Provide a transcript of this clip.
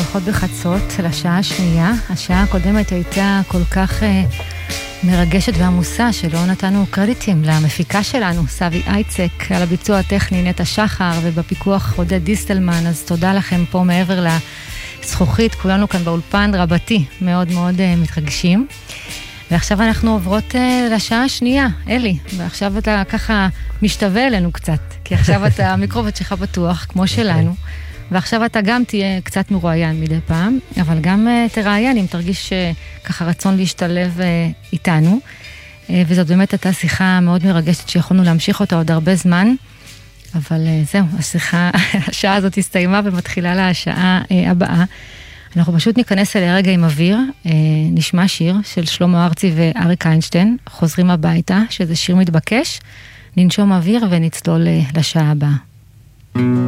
דקות בחצות לשעה השנייה. השעה הקודמת הייתה כל כך מרגשת ועמוסה שלא נתנו קרדיטים למפיקה שלנו, סבי אייצק, על הביצוע הטכני נטע שחר, ובפיקוח עודד דיסטלמן. אז תודה לכם פה מעבר לזכוכית, כולנו כאן באולפן רבתי, מאוד מאוד מתרגשים. ועכשיו אנחנו עוברות לשעה השנייה, אלי, ועכשיו אתה ככה משתווה אלינו קצת, כי עכשיו אתה המיקרופון שלך פתוח, כמו שלנו, ועכשיו אתה גם תהיה קצת מרואיין מדי פעם, אבל גם תראיין אם תרגיש ככה רצון להשתלב איתנו, וזאת באמת הייתה שיחה מאוד מרגשת שיכולנו להמשיך אותה עוד הרבה זמן, אבל זהו, השעה הזאת הסתיימה ומתחילה לה השעה הבאה. אנחנו פשוט ניכנס אליה רגע עם אוויר, נשמע שיר של שלמה ארצי ואריק איינשטיין, חוזרים הביתה, שזה שיר מתבקש, ננשום אוויר ונצלול לשעה הבאה.